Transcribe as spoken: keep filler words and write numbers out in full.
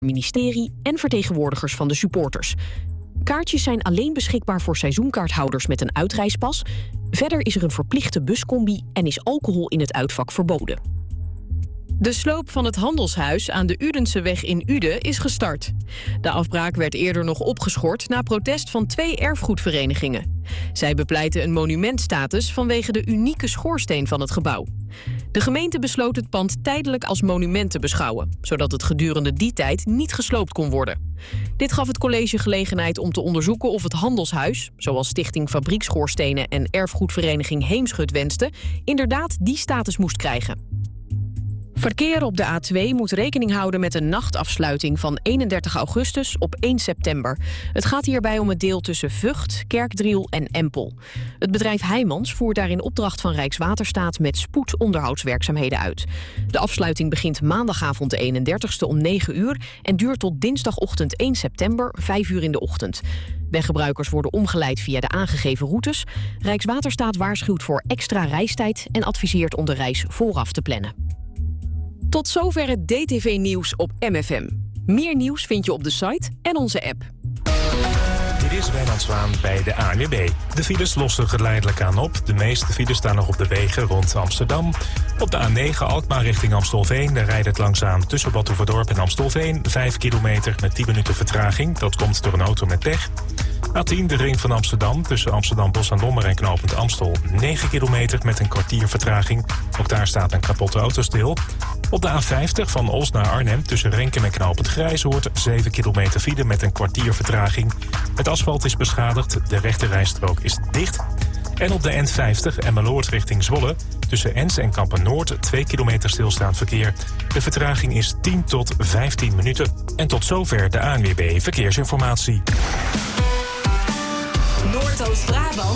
ministerie en vertegenwoordigers van de supporters. Kaartjes zijn alleen beschikbaar voor seizoenkaarthouders met een uitreispas. Verder is er een verplichte buscombi en is alcohol in het uitvak verboden. De sloop van het handelshuis aan de Udenseweg in Uden is gestart. De afbraak werd eerder nog opgeschort na protest van twee erfgoedverenigingen. Zij bepleiten een monumentstatus vanwege de unieke schoorsteen van het gebouw. De gemeente besloot het pand tijdelijk als monument te beschouwen, zodat het gedurende die tijd niet gesloopt kon worden. Dit gaf het college gelegenheid om te onderzoeken of het handelshuis, zoals Stichting Fabriekschoorstenen en erfgoedvereniging Heemschut wenste, inderdaad die status moest krijgen. Verkeer op de A twee moet rekening houden met een nachtafsluiting van eenendertig augustus op één september. Het gaat hierbij om het deel tussen Vught, Kerkdriel en Empel. Het bedrijf Heijmans voert daar in opdracht van Rijkswaterstaat met spoed onderhoudswerkzaamheden uit. De afsluiting begint maandagavond de eenendertigste om negen uur en duurt tot dinsdagochtend één september, vijf uur in de ochtend. Weggebruikers worden omgeleid via de aangegeven routes. Rijkswaterstaat waarschuwt voor extra reistijd en adviseert om de reis vooraf te plannen. Tot zover het D T V-nieuws op M F M. Meer nieuws vind je op de site en onze app. Dit is Wijnand Zwaan bij de A N W B. De files lossen geleidelijk aan op. De meeste files staan nog op de wegen rond Amsterdam. Op de A negen Alkmaar richting Amstelveen. Daar rijdt het langzaam tussen Bad Hoeverdorp en Amstelveen. Vijf kilometer met tien minuten vertraging. Dat komt door een auto met pech. A tien de ring van Amsterdam tussen Amsterdam Bos en Lommer en knooppunt Amstel. negen kilometer met een kwartier vertraging. Ook daar staat een kapotte auto stil. Op de A vijftig van Os naar Arnhem tussen Renkum en knooppunt Grijzoord. zeven kilometer file met een kwartier vertraging. Het asfalt is beschadigd, de rechterrijstrook is dicht. En op de N vijftig Emmeloord richting Zwolle tussen Ens en Kampen-Noord twee kilometer stilstaand verkeer. De vertraging is tien tot vijftien minuten. En tot zover de A N W B Verkeersinformatie. Noordoost-Brabant.